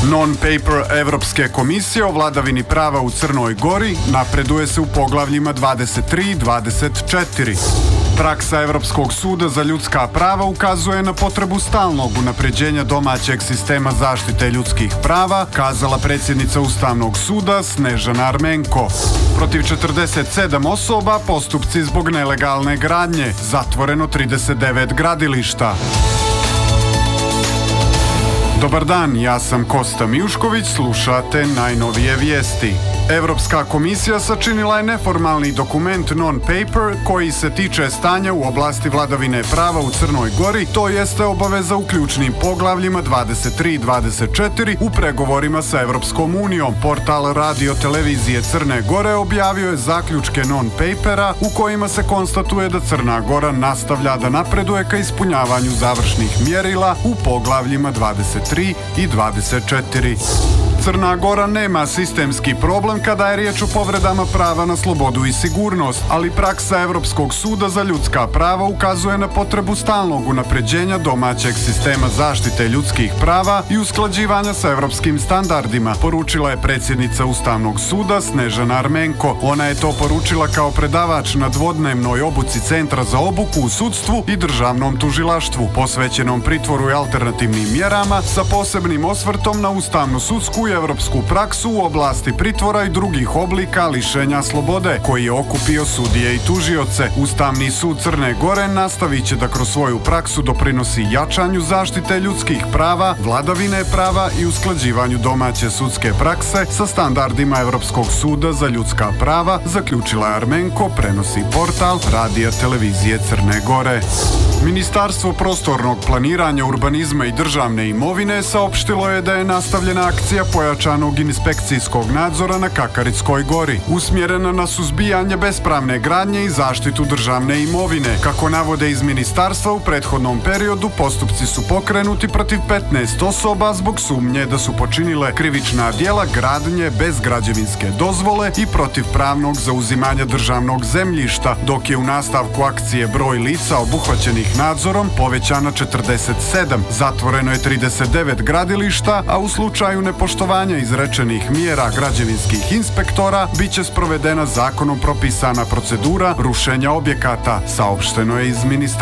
Non-paper Evropske komisije o vladavini prava u Crnoj Gori napreduje se u poglavljima 23 i 24. Praksa Evropskog suda za ljudska prava ukazuje na potrebu stalnog unapređenja domaćeg sistema zaštite ljudskih prava, kazala predsjednica Ustavnog suda Snežana Armenko. Protiv 47 osoba postupci zbog nelegalne gradnje, zatvoreno 39 gradilišta. Dobar dan, ja sam Kosta Mijušković, slušate najnovije vijesti. Evropska komisija sačinila je neformalni dokument non-paper koji se tiče stanja u oblasti vladavine prava u Crnoj Gori, to jeste obaveza u ključnim poglavljima 23 i 24 u pregovorima sa Evropskom unijom. Portal Radio televizije Crne Gore objavio je zaključke non-papera u kojima se konstatuje da Crna Gora nastavlja da napreduje ka ispunjavanju završnih mjerila u poglavljima 23 i 24. Crna Gora nema sistemski problem kada je riječ o povredama prava na slobodu i sigurnost, ali praksa Evropskog suda za ljudska prava ukazuje na potrebu stalnog unapređenja domaćeg sistema zaštite ljudskih prava i usklađivanja sa evropskim standardima, poručila je predsjednica Ustavnog suda Snežana Armenko. Ona je to poručila kao predavač na dvodnevnoj obuci Centra za obuku u sudstvu i državnom tužilaštvu, posvećenom pritvoru i alternativnim mjerama, sa posebnim osvrtom na ustavnu sudsku i evropsku praksu u oblasti pritvora i drugih oblika lišenja slobode, koji je okupio sudije i tužioce. Ustavni sud Crne Gore nastavit će da kroz svoju praksu doprinosi jačanju zaštite ljudskih prava, vladavine prava i usklađivanju domaće sudske prakse sa standardima Evropskog suda za ljudska prava, zaključila je Armenko, prenosi portal Radija televizije Crne Gore. Ministarstvo prostornog planiranja, urbanizma i državne imovine saopštilo je da je nastavljena akcija pojačanog inspekcijskog nadzora na Kakaritskoj gori, usmjerena na suzbijanje bespravne gradnje i zaštitu državne imovine. Kako navode iz ministarstva, u prethodnom periodu postupci su pokrenuti protiv 15 osoba zbog sumnje da su počinile krivična djela gradnje bez građevinske dozvole i protiv pravnog zauzimanja državnog zemljišta, dok je u nastavku akcije broj lica obuhvaćenih nadzorom povećan na 47, zatvoreno je 39 gradilišta, a u slučaju nepoštovanja izrečenih mjera građevinskih inspektora bit će sprovedena zakonom propisana procedura rušenja objekata, saopšteno je iz ministarstva.